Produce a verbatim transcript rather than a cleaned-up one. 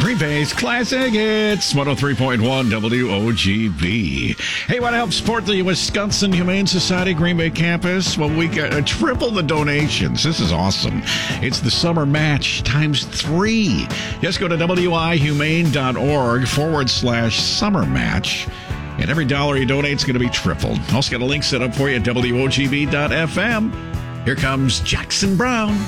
Green Bay's Classic Hits, one oh three point one W O G B. Hey, want to help support the Wisconsin Humane Society Green Bay campus? Well, we got uh, triple the donations. This is awesome. It's the summer match times three. Just go to wihumane.org forward slash summer match. And every dollar you donate is going to be tripled. Also got a link set up for you at W O G B dot F M. Here comes Jackson Brown.